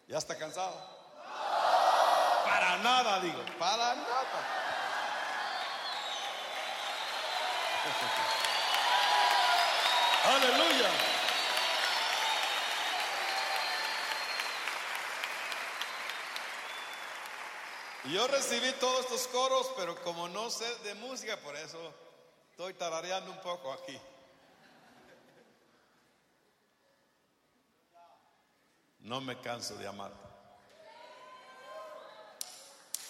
¿Ya está cansado? Para nada, digo, para nada. Aleluya. Yo recibí todos estos coros, pero como no sé de música, por eso estoy tarareando un poco aquí. No me canso de amarte.